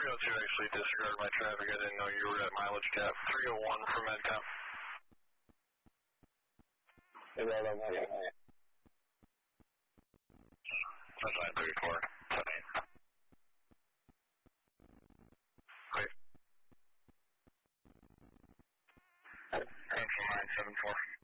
302 actually disregarded my traffic. I didn't know you were at mileage cap. 301 for Medcom. That's 934. 10-8. Great. Central 974.